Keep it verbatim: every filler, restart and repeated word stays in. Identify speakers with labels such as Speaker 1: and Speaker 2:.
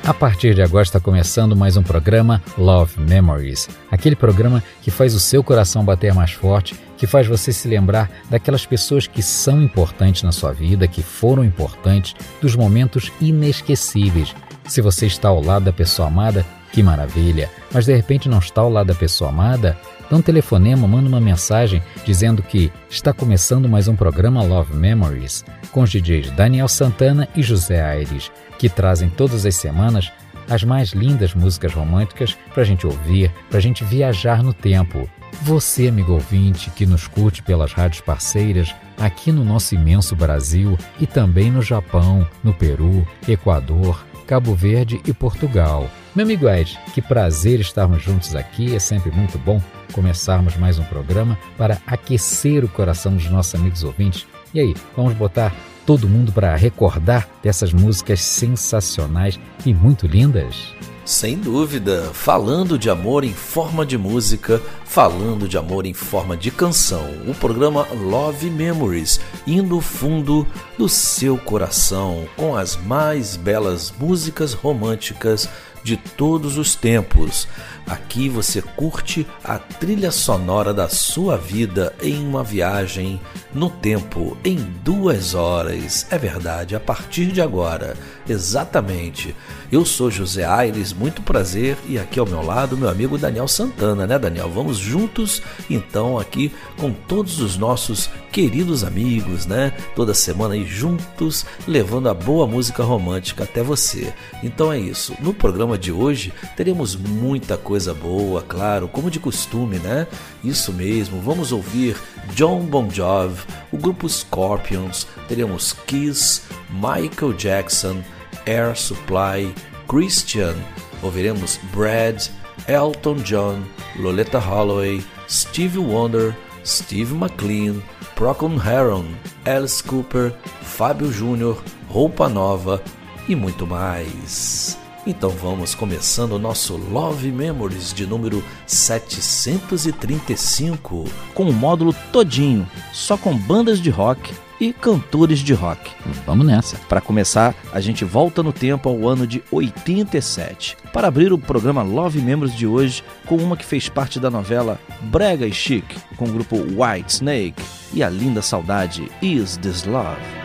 Speaker 1: A partir de agora está começando mais um programa Love Memories, aquele programa que faz o seu coração bater mais forte, que faz você se lembrar daquelas pessoas que são importantes na sua vida, que foram importantes, dos momentos inesquecíveis. Se você está ao lado da pessoa amada, que maravilha, mas de repente não está ao lado da pessoa amada, dá um telefonema, manda uma mensagem dizendo que está começando mais um programa Love Memories com os D Js Daniel Santana e José Aires, que trazem todas as semanas as mais lindas músicas românticas para a gente ouvir, para a gente viajar no tempo. Você, amigo ouvinte, que nos curte pelas rádios parceiras aqui no nosso imenso Brasil e também no Japão, no Peru, Equador, Cabo Verde e Portugal. Meu amigo Ed, que prazer estarmos juntos aqui, é sempre muito bom começarmos mais um programa para aquecer o coração dos nossos amigos ouvintes. E aí, vamos botar todo mundo para recordar dessas músicas sensacionais e muito lindas?
Speaker 2: Sem dúvida, falando de amor em forma de música, falando de amor em forma de canção, o programa Love Memories, indo fundo do seu coração com as mais belas músicas românticas de todos os tempos. Aqui você curte a trilha sonora da sua vida em uma viagem no tempo, em duas horas. É verdade, a partir de agora, exatamente. Eu sou José Aires, muito prazer, e aqui ao meu lado meu amigo Daniel Santana, né, Daniel? Vamos juntos, então, aqui com todos os nossos queridos amigos, né? Toda semana aí juntos, levando a boa música romântica até você. Então é isso, no programa de hoje teremos muita coisa boa, claro, como de costume, né? Isso mesmo, vamos ouvir John Bon Jovi, o grupo Scorpions, teremos Kiss, Michael Jackson, Air Supply, Christian, ouviremos Brad, Elton John, Loletta Holloway, Stevie Wonder, Steve McLean, Procol Harum, Alice Cooper, Fábio Júnior, Roupa Nova e muito mais. Então vamos começando o nosso Love Memories de número setecentos e trinta e cinco.
Speaker 3: Com o módulo todinho, só com bandas de rock e cantores de rock.
Speaker 1: Vamos nessa.
Speaker 3: Para começar, a gente volta no tempo ao ano de oitenta e sete, para abrir o programa Love Memories de hoje com uma que fez parte da novela Brega e Chic, com o grupo White Snake e a linda saudade Is This Love?